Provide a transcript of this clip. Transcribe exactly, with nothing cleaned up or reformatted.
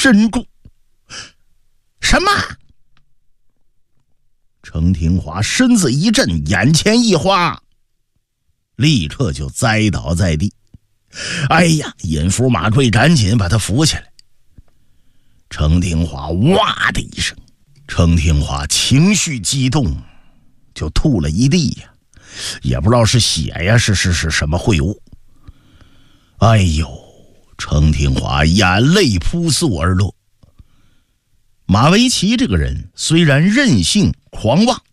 身故。什么？程廷华身子一震，眼前一花，立刻就栽倒在地。哎呀，尹福马贵赶紧把他扶起来。程廷华哇的一声，程廷华情绪激动，就吐了一地呀，也不知道是血呀，是是是什么秽物。哎呦，程廷华眼泪扑簌而落。马维奇这个人虽然任性狂妄，